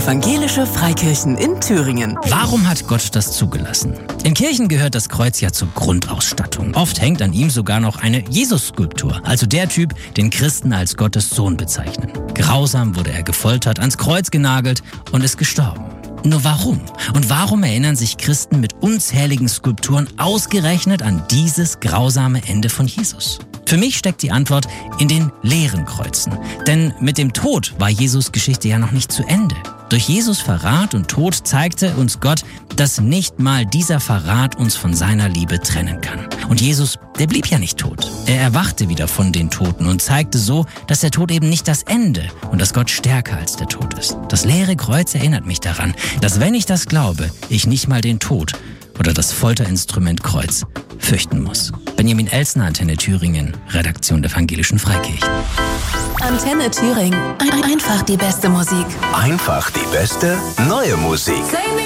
Evangelische Freikirchen in Thüringen. Warum hat Gott das zugelassen? In Kirchen gehört das Kreuz ja zur Grundausstattung. Oft hängt an ihm sogar noch eine Jesus-Skulptur, also der Typ, den Christen als Gottes Sohn bezeichnen. Grausam wurde er gefoltert, ans Kreuz genagelt und ist gestorben. Nur warum? Und warum erinnern sich Christen mit unzähligen Skulpturen ausgerechnet an dieses grausame Ende von Jesus? Für mich steckt die Antwort in den leeren Kreuzen. Denn mit dem Tod war Jesus' Geschichte ja noch nicht zu Ende. Durch Jesus' Verrat und Tod zeigte uns Gott, dass nicht mal dieser Verrat uns von seiner Liebe trennen kann. Und Jesus, der blieb ja nicht tot. Er erwachte wieder von den Toten und zeigte so, dass der Tod eben nicht das Ende und dass Gott stärker als der Tod ist. Das leere Kreuz erinnert mich daran, dass wenn ich das glaube, ich nicht mal den Tod oder das Folterinstrument Kreuz fürchten muss. Benjamin Elsner, Antenne Thüringen, Redaktion der Evangelischen Freikirchen. Antenne Thüringen. Einfach die beste Musik. Einfach die beste neue Musik.